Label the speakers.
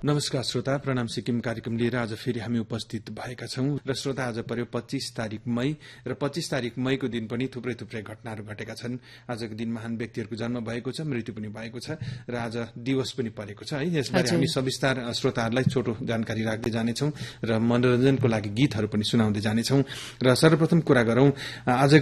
Speaker 1: नमस्कार श्रोता, प्रणाम सिक्किम कार्यक्रम लिएर आज फेरि हामी उपस्थित भएका छौं र श्रोता आज पर्यो 25 तारिक मई र 25 तारिक मईको दिन पनि थुप्रै घटनाहरू घटेका छन्। आजको दिन महान व्यक्तिहरूको जन्म भएको छ, मृत्यु पनि भएको छ र आज दिवस पनि परेको छ है। यसबारे हामी सविस्तार श्रोताहरूलाई छोटो जानकारी राख्दै जानेछौं र मनोरञ्जनको लागि गीतहरू पनि सुनाउँदै जानेछौं। र सर्वप्रथम कुरा गरौं आज